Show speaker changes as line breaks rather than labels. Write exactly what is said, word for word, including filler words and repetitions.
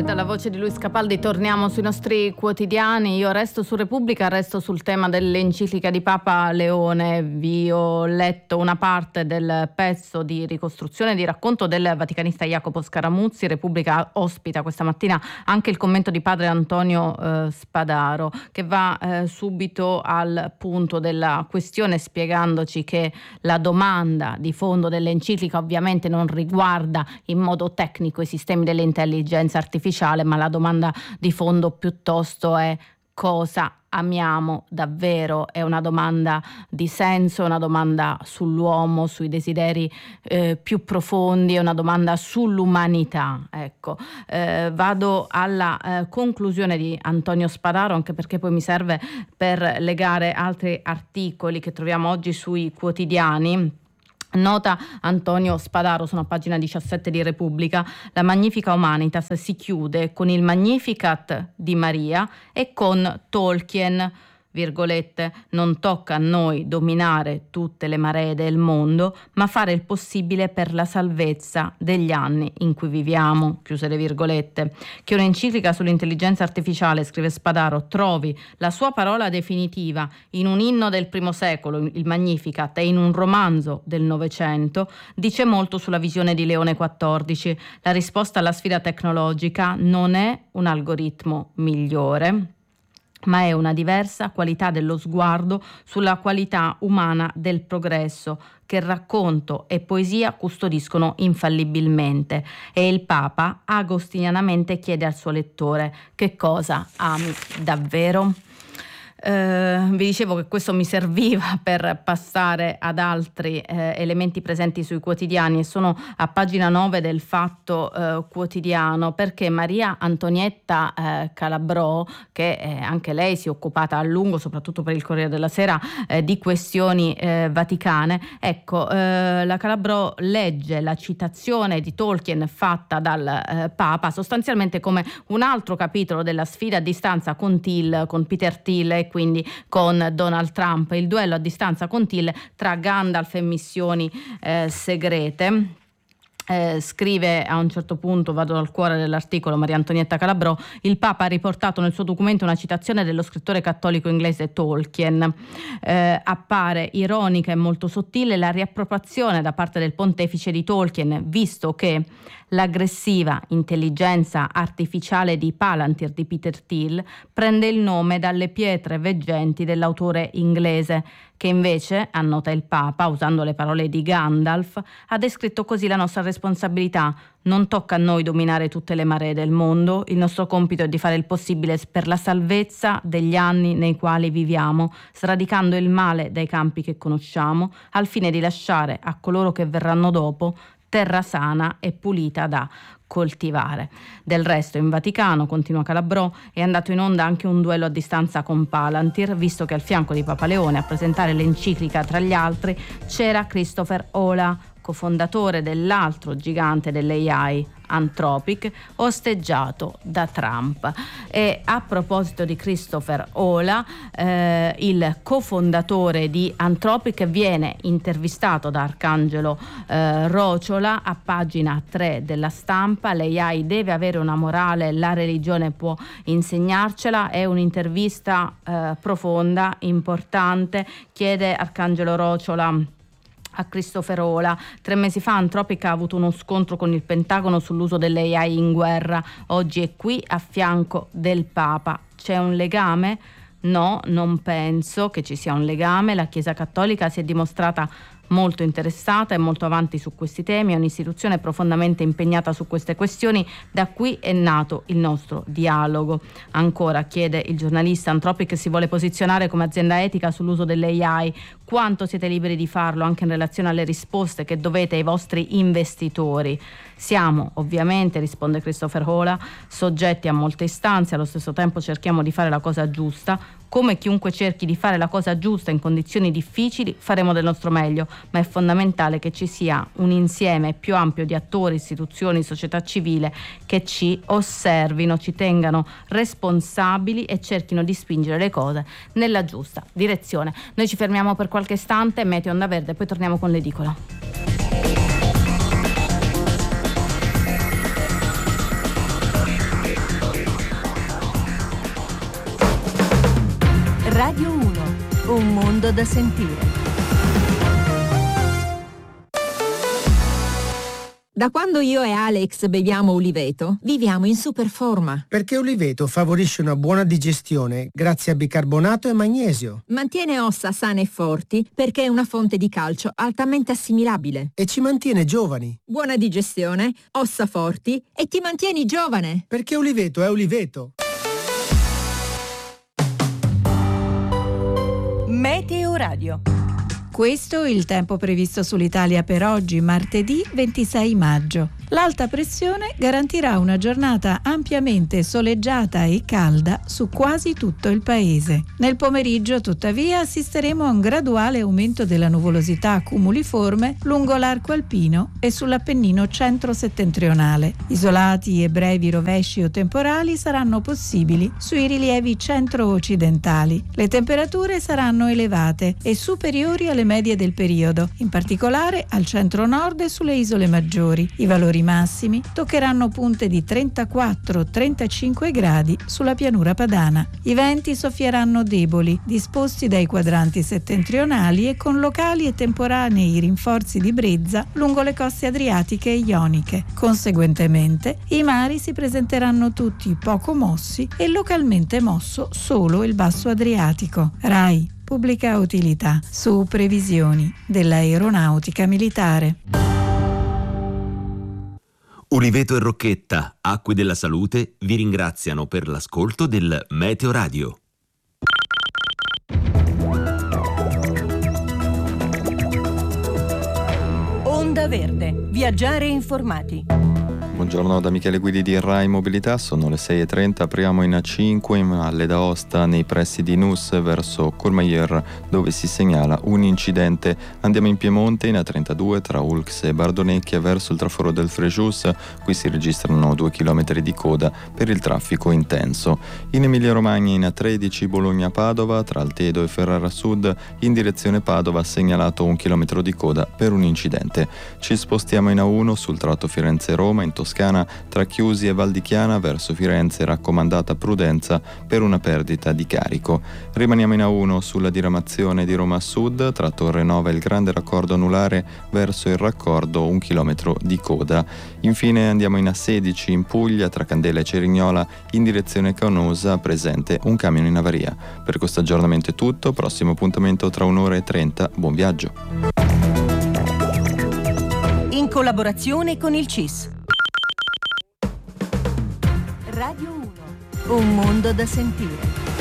Dalla voce di Luis Capaldi torniamo sui nostri quotidiani. Io resto su Repubblica, resto sul tema dell'enciclica di Papa Leone. Vi ho letto una parte del pezzo di ricostruzione, di racconto del vaticanista Jacopo Scaramuzzi. Repubblica ospita questa mattina anche il commento di padre Antonio eh, Spadaro, che va eh, subito al punto della questione, spiegandoci che la domanda di fondo dell'enciclica ovviamente non riguarda in modo tecnico i sistemi dell'intelligenza artificiale, ma la domanda di fondo piuttosto è: cosa amiamo davvero? È una domanda di senso, è una domanda sull'uomo, sui desideri eh, più profondi, è una domanda sull'umanità. Ecco, eh, vado alla eh, conclusione di Antonio Spadaro, anche perché poi mi serve per legare altri articoli che troviamo oggi sui quotidiani. Nota Antonio Spadaro, sono a pagina diciassette di Repubblica: la Magnifica Humanitas si chiude con il Magnificat di Maria e con Tolkien, virgolette, non tocca a noi dominare tutte le maree del mondo, ma fare il possibile per la salvezza degli anni in cui viviamo, chiuse le virgolette. Che un'enciclica sull'intelligenza artificiale, scrive Spadaro, trovi la sua parola definitiva in un inno del primo secolo, il Magnificat, e in un romanzo del Novecento, dice molto sulla visione di Leone quattordici. La risposta alla sfida tecnologica non è un algoritmo migliore, ma è una diversa qualità dello sguardo sulla qualità umana del progresso che racconto e poesia custodiscono infallibilmente. E il Papa agostinianamente chiede al suo lettore: che cosa ami davvero? Uh, vi dicevo che questo mi serviva per passare ad altri eh, elementi presenti sui quotidiani, e sono a pagina nove del Fatto eh, Quotidiano, perché Maria Antonietta eh, Calabrò, che eh, anche lei si è occupata a lungo, soprattutto per il Corriere della Sera, eh, di questioni eh, vaticane, ecco, eh, la Calabrò legge la citazione di Tolkien fatta dal eh, Papa sostanzialmente come un altro capitolo della sfida a distanza con Thiel, con Peter Thiel e quindi con Donald Trump, il duello a distanza con Thiel tra Gandalf e missioni eh, segrete. Eh, scrive a un certo punto, vado al cuore dell'articolo, Maria Antonietta Calabrò: il Papa ha riportato nel suo documento una citazione dello scrittore cattolico inglese Tolkien. Eh, appare ironica e molto sottile la riappropriazione da parte del pontefice di Tolkien, visto che l'aggressiva intelligenza artificiale di Palantir di Peter Thiel prende il nome dalle pietre veggenti dell'autore inglese, che invece, annota il Papa, usando le parole di Gandalf, ha descritto così la nostra responsabilità. Non tocca a noi dominare tutte le maree del mondo, il nostro compito è di fare il possibile per la salvezza degli anni nei quali viviamo, sradicando il male dai campi che conosciamo, al fine di lasciare a coloro che verranno dopo terra sana e pulita da coltivare. Del resto in Vaticano, continua Calabrò, è andato in onda anche un duello a distanza con Palantir, visto che al fianco di Papa Leone a presentare l'enciclica tra gli altri c'era Christopher Ola, cofondatore dell'altro gigante dell'A I, Anthropic, osteggiato da Trump. E a proposito di Christopher Ola, eh, il cofondatore di Anthropic viene intervistato da Arcangelo eh, Rociola a pagina tre della Stampa. L'A I deve avere una morale, la religione può insegnarcela. È un'intervista eh, profonda, importante, chiede Arcangelo Rociola a Christopher Ola. Tre mesi fa Anthropic ha avuto uno scontro con il Pentagono sull'uso dell'A I in guerra. Oggi è qui a fianco del Papa. C'è un legame? No, non penso che ci sia un legame. La Chiesa Cattolica si è dimostrata molto interessata e molto avanti su questi temi, è un'istituzione profondamente impegnata su queste questioni, da qui è nato il nostro dialogo. Ancora chiede il giornalista: Anthropic si vuole posizionare come azienda etica sull'uso dell'A I, quanto siete liberi di farlo anche in relazione alle risposte che dovete ai vostri investitori? Siamo ovviamente, risponde Christopher Ola, soggetti a molte istanze, allo stesso tempo cerchiamo di fare la cosa giusta. Come chiunque cerchi di fare la cosa giusta in condizioni difficili, faremo del nostro meglio, ma è fondamentale che ci sia un insieme più ampio di attori, istituzioni, società civile che ci osservino, ci tengano responsabili e cerchino di spingere le cose nella giusta direzione. Noi ci fermiamo per qualche istante, Meteo Onda Verde, poi torniamo con l'edicola.
Radio uno, un mondo da sentire.
Da quando io e Alex beviamo Uliveto, viviamo in super forma.
Perché Uliveto favorisce una buona digestione grazie a bicarbonato e magnesio.
Mantiene ossa sane e forti perché è una fonte di calcio altamente assimilabile.
E ci mantiene giovani.
Buona digestione, ossa forti e ti mantieni giovane.
Perché Uliveto è Uliveto.
Meteo Radio.
Questo è il tempo previsto sull'Italia per oggi, martedì ventisei maggio. L'alta pressione garantirà una giornata ampiamente soleggiata e calda su quasi tutto il paese. Nel pomeriggio, tuttavia, assisteremo a un graduale aumento della nuvolosità cumuliforme lungo l'arco alpino e sull'Appennino centro-settentrionale. Isolati e brevi rovesci o temporali saranno possibili sui rilievi centro-occidentali. Le temperature saranno elevate e superiori alle medie del periodo, in particolare al centro-nord e sulle isole maggiori. I valori massimi toccheranno punte di trentaquattro trentacinque gradi sulla pianura padana. I venti soffieranno deboli, disposti dai quadranti settentrionali e con locali e temporanei rinforzi di brezza lungo le coste adriatiche e ioniche. Conseguentemente, i mari si presenteranno tutti poco mossi e localmente mosso solo il basso Adriatico. RAI Pubblica Utilità, su previsioni dell'aeronautica militare.
Uliveto e Rocchetta, Acque della Salute, vi ringraziano per l'ascolto del Meteo Radio.
Onda Verde. Viaggiare informati.
Buongiorno da Michele Guidi di Rai Mobilità, sono le sei e trenta, apriamo in A cinque in Valle d'Aosta nei pressi di Nus verso Courmayeur dove si segnala un incidente. Andiamo in Piemonte in A trentadue tra Ulx e Bardonecchia verso il traforo del Frejus, qui si registrano due chilometri di coda per il traffico intenso. In Emilia Romagna in A tredici Bologna-Padova tra Altedo e Ferrara Sud in direzione Padova segnalato un chilometro di coda per un incidente. Ci spostiamo in A uno sul tratto Firenze-Roma in Toscana tra Chiusi e Val di Chiana verso Firenze raccomandata prudenza per una perdita di carico. Rimaniamo in A uno sulla diramazione di Roma Sud tra Torre Nova e il grande raccordo anulare verso il raccordo un chilometro di coda. Infine andiamo in A sedici in Puglia tra Candela e Cerignola in direzione Canosa presente un camion in avaria. Per questo aggiornamento è tutto, prossimo appuntamento tra un'ora e trenta, buon viaggio.
In collaborazione con il C I S. Radio uno, un mondo da sentire.